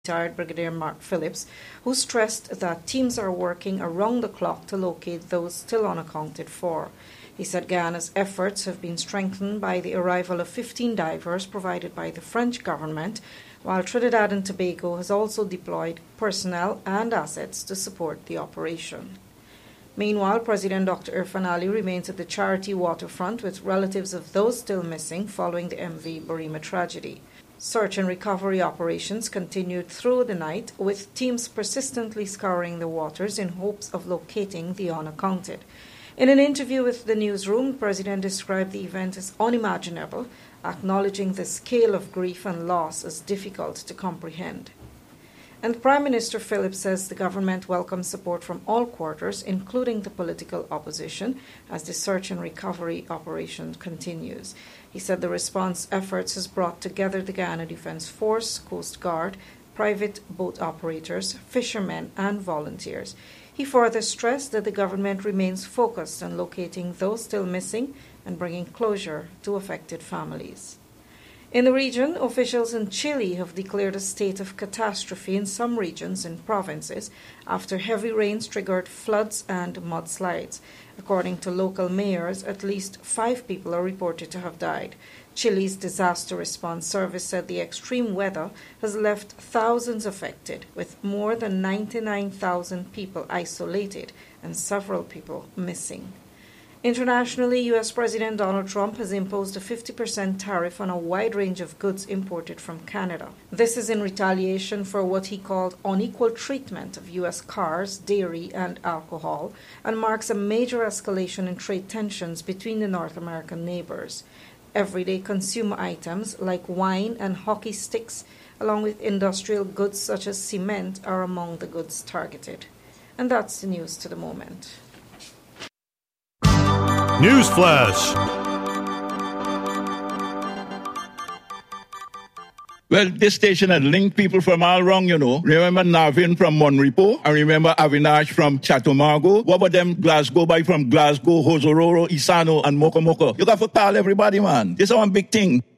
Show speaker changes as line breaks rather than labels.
retired Brigadier Mark Phillips, who stressed that teams are working around the clock to locate those still unaccounted for. He said Guyana's efforts have been strengthened by the arrival of 15 divers provided by the French government, while Trinidad and Tobago has also deployed personnel and assets to support the operation. Meanwhile, President Dr. Irfaan Ali remains at the Charity waterfront with relatives of those still missing following the MV Burima tragedy. Search and recovery operations continued through the night, with teams persistently scouring the waters in hopes of locating the unaccounted. In an interview with the newsroom, the President described the event as unimaginable, acknowledging the scale of grief and loss as difficult to comprehend. And Prime Minister Phillips says the government welcomes support from all quarters, including the political opposition, as the search and recovery operation continues. He said the response efforts has brought together the Guyana Defence Force, Coast Guard, private boat operators, fishermen, and volunteers. He further stressed that the government remains focused on locating those still missing and bringing closure to affected families. In the region, officials in Chile have declared a state of catastrophe in some regions and provinces after heavy rains triggered floods and mudslides. According to local mayors, at least 5 people are reported to have died. Chile's disaster response service said the extreme weather has left thousands affected, with more than 99,000 people isolated and several people missing. Internationally, U.S. President Donald Trump has imposed a 50% tariff on a wide range of goods imported from Canada. This is in retaliation for what he called unequal treatment of U.S. cars, dairy, and alcohol, and marks a major escalation in trade tensions between the North American neighbors. Everyday consumer items like wine and hockey sticks, along with industrial goods such as cement, are among the goods targeted. And that's the news to the moment.
Newsflash!
Well, this station had linked people from all wrong, you know. Remember Navin from Monrepo? I remember Avinash from Chatumargo. What about them Glasgow boy from Glasgow, Hosororo, Isano, and Mokomoko? You got to call everybody, man. This is one big thing.